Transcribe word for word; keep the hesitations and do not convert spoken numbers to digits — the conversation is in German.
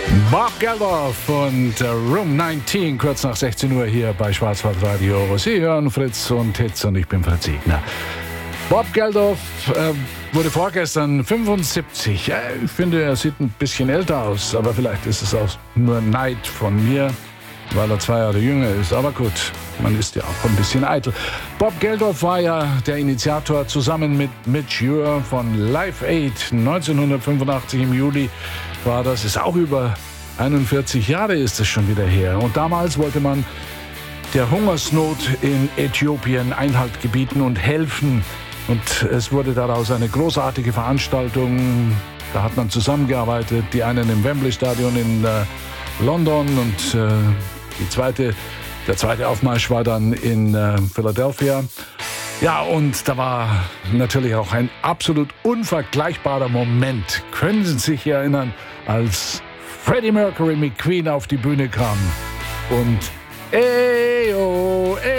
Bob Geldof und Room neunzehn, kurz nach sechzehn Uhr hier bei Schwarzwaldradio. Sie hören Fritz und Hitz und ich bin Fritz Egner. Bob Geldof äh, wurde vorgestern fünfundsiebzig. Ja, ich finde, er sieht ein bisschen älter aus, aber vielleicht ist es auch nur Neid von mir, weil er zwei Jahre jünger ist. Aber gut, man ist ja auch ein bisschen eitel. Bob Geldof war ja der Initiator zusammen mit Midge Ure von Live Aid. neunzehnhundertfünfundachtzig im Juli war das. Ist auch über einundvierzig Jahre ist es schon wieder her. Und damals wollte man der Hungersnot in Äthiopien Einhalt gebieten und helfen. Und es wurde daraus eine großartige Veranstaltung. Da hat man zusammengearbeitet. Die einen im Wembley Stadion in äh, London und äh, die zweite, der zweite Aufmarsch war dann in äh, Philadelphia. Ja, und da war natürlich auch ein absolut unvergleichbarer Moment. Können Sie sich erinnern, als Freddie Mercury mit Queen auf die Bühne kam und Eyo,